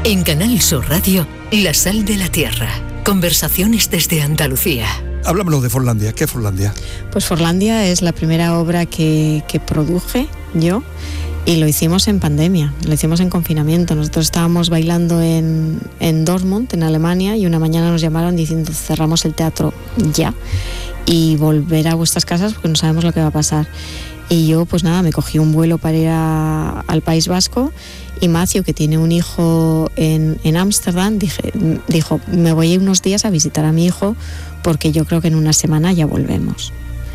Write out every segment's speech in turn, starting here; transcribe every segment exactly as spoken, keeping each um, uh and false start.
En Canal Sur Radio, La Sal de la Tierra. Conversaciones desde Andalucía. Háblamelo de Forlandia. ¿Qué es Forlandia? Pues Forlandia es la primera obra que, que produje yo y lo hicimos en pandemia, lo hicimos en confinamiento. Nosotros estábamos bailando en, en Dortmund, en Alemania, y una mañana nos llamaron diciendo cerramos el teatro ya y volver a vuestras casas porque no sabemos lo que va a pasar. Y yo pues nada, me cogí un vuelo para ir a, al País Vasco. Y Matthew, que tiene un hijo en Ámsterdam, dijo, me voy a ir unos días a visitar a mi hijo porque yo creo que en una semana ya volvemos.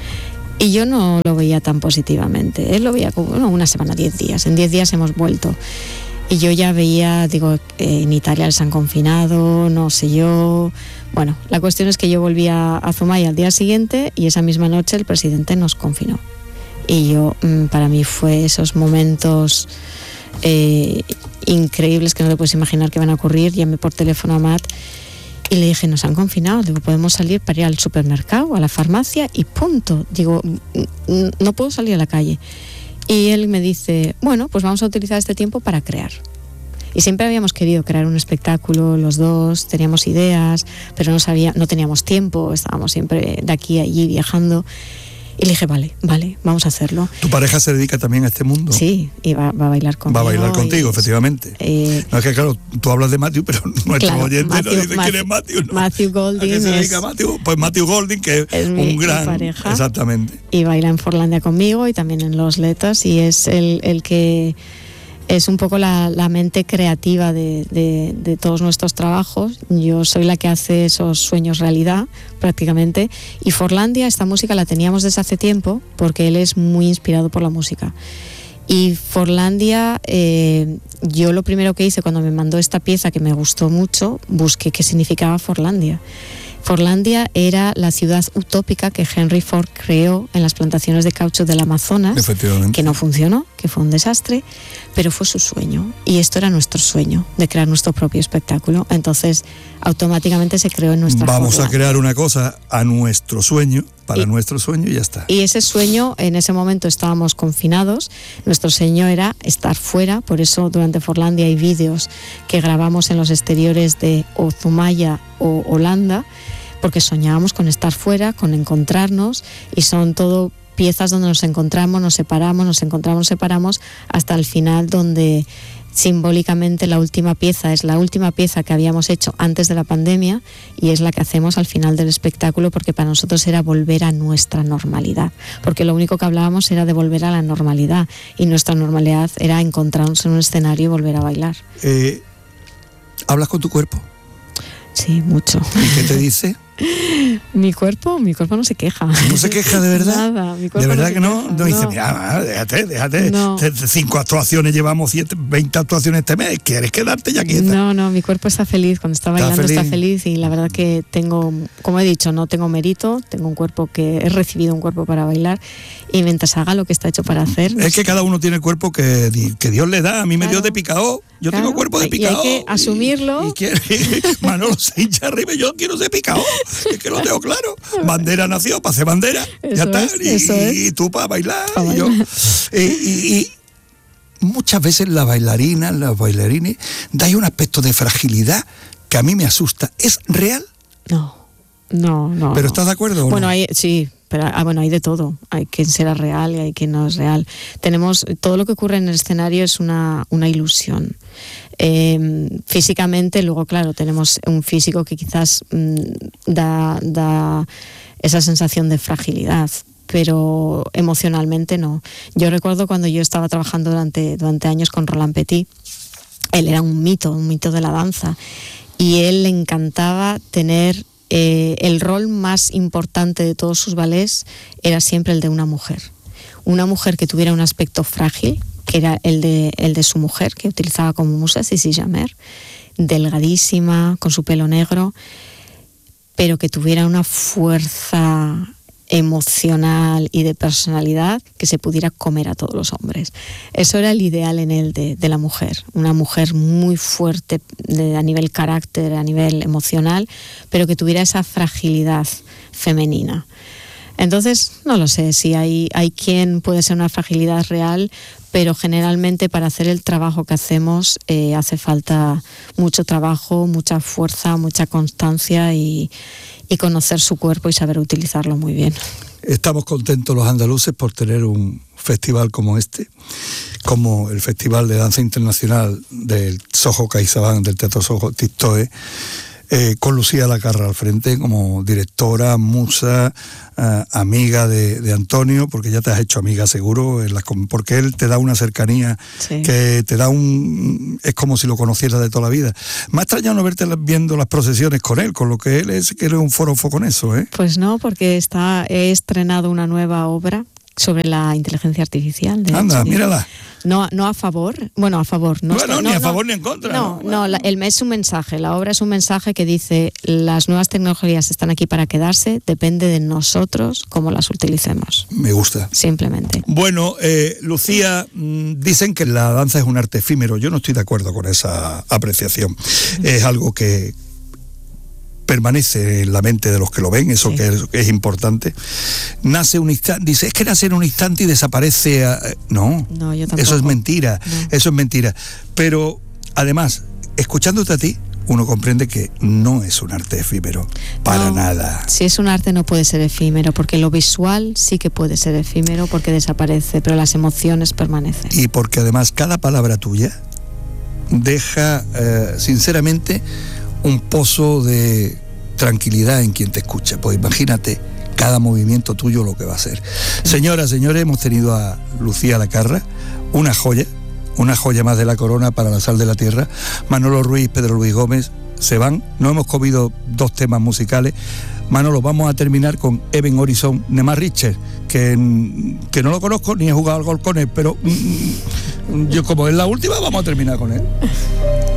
Y yo no lo veía tan positivamente. Él lo veía como, bueno, una semana, diez días. En diez días hemos vuelto. Y yo ya veía, digo, eh, en Italia les han confinado, no sé yo. Bueno, la cuestión es que yo volví a, a Zumaya al día siguiente y esa misma noche el presidente nos confinó. Y yo, para mí fue esos momentos... Eh, increíbles que no te puedes imaginar que van a ocurrir. Llamé por teléfono a Matt y le dije, nos han confinado, digo, podemos salir para ir al supermercado, a la farmacia y punto, digo, no puedo salir a la calle. Y él me dice, bueno, pues vamos a utilizar este tiempo para crear. Y siempre habíamos querido crear un espectáculo los dos, teníamos ideas, pero no sabía, no teníamos tiempo, estábamos siempre de aquí a allí viajando. Y le dije, vale, vale, vamos a hacerlo. ¿Tu pareja se dedica también a este mundo? Sí, y va, va a bailar conmigo. Va a bailar contigo, y, efectivamente. Eh, no, es que claro, tú hablas de Matthew, pero nuestro claro, oyente Matthew, no dice Matthew, quién es Matthew. ¿No? Matthew Golding. ¿A qué se dedica es, Matthew? Pues Matthew Golding, que es, es un mi, gran... Mi pareja. Exactamente. Y baila en Forlandia conmigo y también en Los Letos, y es el, el que... es un poco la, la mente creativa de, de, de todos nuestros trabajos. Yo soy la que hace esos sueños realidad, prácticamente. Y Forlandia, esta música la teníamos desde hace tiempo, porque él es muy inspirado por la música. Y Forlandia, eh, yo lo primero que hice cuando me mandó esta pieza, que me gustó mucho, busqué qué significaba Forlandia. Forlandia era la ciudad utópica que Henry Ford creó en las plantaciones de caucho del Amazonas, que no funcionó, que fue un desastre, pero fue su sueño. Y esto era nuestro sueño, de crear nuestro propio espectáculo. Entonces, automáticamente se creó en nuestra Vamos Forlandia. a crear una cosa a nuestro sueño, para y, nuestro sueño y ya está. Y ese sueño, en ese momento estábamos confinados, nuestro sueño era estar fuera, por eso durante Forlandia hay vídeos que grabamos en los exteriores de o Zumaya o Holanda, porque soñábamos con estar fuera, con encontrarnos, y son todo piezas donde nos encontramos, nos separamos, nos encontramos, nos separamos, hasta el final, donde simbólicamente la última pieza es la última pieza que habíamos hecho antes de la pandemia y es la que hacemos al final del espectáculo, porque para nosotros era volver a nuestra normalidad, porque lo único que hablábamos era de volver a la normalidad, y nuestra normalidad era encontrarnos en un escenario y volver a bailar. Eh, ¿Hablas con tu cuerpo? Sí, mucho. ¿Y qué te dice? Mi cuerpo, mi cuerpo no se queja. ¿No se queja de verdad? Nada, mi cuerpo ¿De verdad no que no? queja, No dice, no. mira, déjate, déjate. No. Cinco actuaciones llevamos, siete, veinte actuaciones este mes. ¿Quieres quedarte ya quieta? No, no, mi cuerpo está feliz. Cuando está bailando está feliz, está feliz y la verdad que tengo, como he dicho, no tengo mérito. Tengo un cuerpo que he recibido un cuerpo para bailar, y mientras haga lo que está hecho para hacer. Es que cada uno tiene el cuerpo que, que Dios le da. A mí me claro, dio de picao. Yo claro, tengo cuerpo de picao. Y hay que asumirlo. Y, y quiere, Manolo se hincha arriba y yo quiero ser picao. Es que lo tengo claro. Bandera nació para hacer bandera. Eso ya está. Es, y, eso es. y tú para bailar. Pa y, yo, y, y, y muchas veces las bailarinas, los bailarines, dais un aspecto de fragilidad que a mí me asusta. ¿Es real? No, no, no. ¿Pero no. estás de acuerdo o Bueno, no? hay, sí. Pero ah, bueno, hay de todo. Hay quien será real y hay quien no es real. Tenemos todo lo que ocurre en el escenario es una, una ilusión. Eh, físicamente, luego, claro, tenemos un físico que quizás mmm, da, da esa sensación de fragilidad, pero emocionalmente no. Yo recuerdo cuando yo estaba trabajando durante, durante años con Roland Petit, él era un mito, un mito de la danza, y él le encantaba tener... Eh, el rol más importante de todos sus ballets era siempre el de una mujer. Una mujer que tuviera un aspecto frágil, que era el de, el de su mujer, que utilizaba como musa, Sissi Jamer, delgadísima, con su pelo negro, pero que tuviera una fuerza emocional y de personalidad que se pudiera comer a todos los hombres. Eso era el ideal en él de, de la mujer, una mujer muy fuerte de, a nivel carácter, a nivel emocional, pero que tuviera esa fragilidad femenina. Entonces, no lo sé si hay, hay quien puede ser una fragilidad real, pero generalmente para hacer el trabajo que hacemos eh, hace falta mucho trabajo, mucha fuerza, mucha constancia y, y conocer su cuerpo y saber utilizarlo muy bien. Estamos contentos los andaluces por tener un festival como este, como el Festival de Danza Internacional del Soho CaixaBank, del Teatro Soho Tistoe, eh, con Lucía Lacarra al frente como directora, musa, eh, amiga de, de Antonio, porque ya te has hecho amiga seguro, en la, porque él te da una cercanía, sí, que te da un... es como si lo conocieras de toda la vida. Me ha extrañado no verte viendo las procesiones con él, con lo que él es, que eres un forofo con eso, ¿eh? Pues no, porque está, he estrenado una nueva obra sobre la inteligencia artificial. De Anda, hecho, mírala. No, no a favor, bueno, a favor. No, bueno, no, ni a no, favor ni en contra. No, no, no, la, el, es un mensaje, la obra es un mensaje que dice, las nuevas tecnologías están aquí para quedarse, depende de nosotros cómo las utilicemos. Me gusta. Simplemente. Bueno, eh, Lucía, dicen que la danza es un arte efímero. Yo no estoy de acuerdo con esa apreciación. Es algo que permanece en la mente de los que lo ven, eso sí, que es, es importante. Nace un instante, dice, es que nace en un instante y desaparece. A... No, no, yo tampoco. Eso es mentira, no. eso es mentira. Pero además, escuchándote a ti, uno comprende que no es un arte efímero, para no, nada. Si es un arte no puede ser efímero, porque lo visual sí que puede ser efímero porque desaparece, pero las emociones permanecen. Y porque además cada palabra tuya deja, eh, sinceramente, un pozo de tranquilidad en quien te escucha. Pues imagínate cada movimiento tuyo lo que va a ser. Señoras, señores, hemos tenido a Lucía Lacarra, una joya, una joya más de la corona para la sal de la tierra. Manolo Ruiz, Pedro Luis Gómez se van. No hemos comido dos temas musicales. Manolo, vamos a terminar con Even Horizon Nemar Richter, que, que no lo conozco ni he jugado al gol con él, pero mm, yo como es la última, vamos a terminar con él.